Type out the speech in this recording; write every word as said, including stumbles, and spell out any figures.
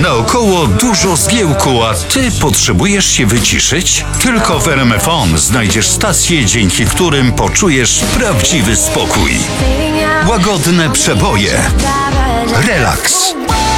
Naokoło dużo zgiełku, a ty potrzebujesz się wyciszyć? Tylko w R M F O N znajdziesz stacje, dzięki którym poczujesz prawdziwy spokój. Łagodne przeboje. Relaks.